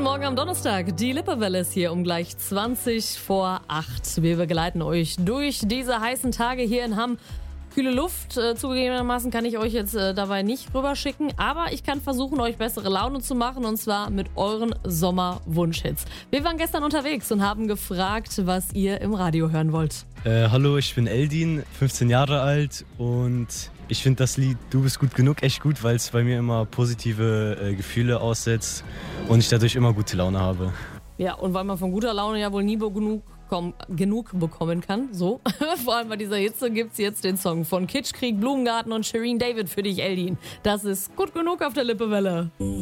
Morgen am Donnerstag. Die Lippewelle ist hier um gleich 20 vor 8. Wir begleiten euch durch diese heißen Tage hier in Hamm. Kühle Luft, zugegebenermaßen kann ich euch jetzt dabei nicht rüberschicken, aber ich kann versuchen, euch bessere Laune zu machen, und zwar mit euren Sommerwunschhits. Wir waren gestern unterwegs und haben gefragt, was ihr im Radio hören wollt. Hallo, ich bin Eldin, 15 Jahre alt, und ich finde das Lied Du bist gut genug echt gut, weil es bei mir immer positive Gefühle aussetzt und ich dadurch immer gute Laune habe. Ja, und weil man von guter Laune ja wohl nie genug bekommen kann, so. Vor allem bei dieser Hitze gibt's jetzt den Song von Kitschkrieg, Blumengarten und Shireen David für dich, Eldin. Das ist gut genug auf der Lippewelle.